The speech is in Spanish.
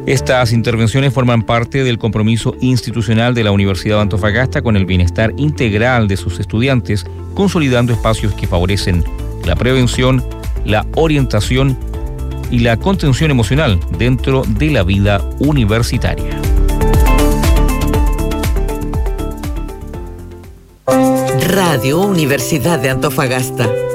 Estas intervenciones forman parte del compromiso institucional de la Universidad de Antofagasta con el bienestar integral de sus estudiantes, consolidando espacios que favorecen la prevención, la orientación y la contención emocional dentro de la vida universitaria. Radio Universidad de Antofagasta.